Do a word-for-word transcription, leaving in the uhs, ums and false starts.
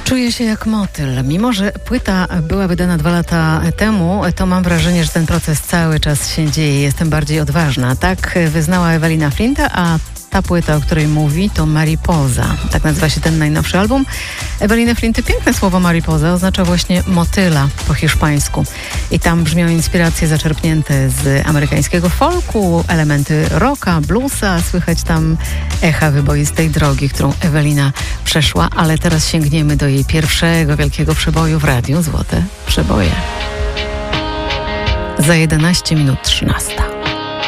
Czuję się jak motyl. Mimo że płyta była wydana dwa lata temu, to mam wrażenie, że ten proces cały czas się dzieje. Jestem bardziej odważna. Tak wyznała Ewelina Flinta, a ta płyta, o której mówi, to Mariposa. Tak nazywa się ten najnowszy album Eweliny Flinty. Piękne słowo Mariposa oznacza właśnie motyla po hiszpańsku. I tam brzmią inspiracje zaczerpnięte z amerykańskiego folku, elementy rocka, bluesa. Słychać tam echa wyboistej drogi, którą Ewelina przeszła. Ale teraz sięgniemy do jej pierwszego wielkiego przeboju w radiu. Złote przeboje. Za jedenaście minut trzynasta.